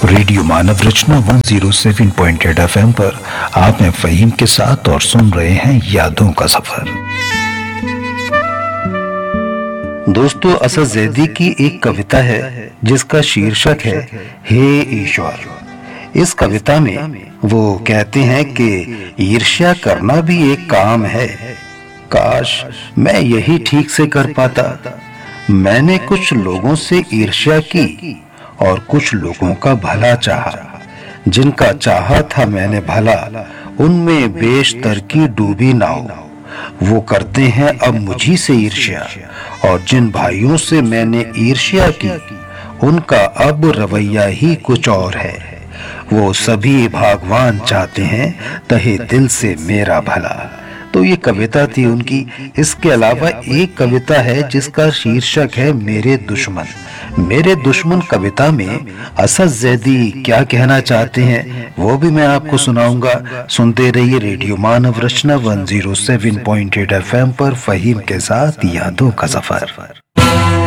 Radio मानव रचना 107.8 FM पर आप हैं फ़हीम के साथ और सुन रहे हैं यादों का सफर। दोस्तों, असद ज़ैदी की एक कविता है जिसका शीर्षक है हे ईश्वर। इस कविता में वो कहते हैं कि ईर्ष्या करना भी एक काम है, काश मैं यही ठीक से कर पाता। मैंने कुछ लोगों से ईर्ष्या की और कुछ लोगों का भला चाहा, जिनका चाहा था मैंने भला, उनमें बेशतर की डूबी नाव। वो करते हैं अब मुझी से ईर्ष्या, और जिन भाइयों से मैंने ईर्ष्या की उनका अब रवैया ही कुछ और है। वो सभी भगवान चाहते हैं तहे दिल से मेरा भला। तो ये कविता थी उनकी। इसके अलावा एक कविता है जिसका शीर्षक है मेरे दुश्मन। मेरे दुश्मन कविता में असद ज़ैदी क्या कहना चाहते हैं वो भी मैं आपको सुनाऊंगा। सुनते रहिए रेडियो मानव रचना 107.8 FM पर फ़हीम के साथ यादों का सफर।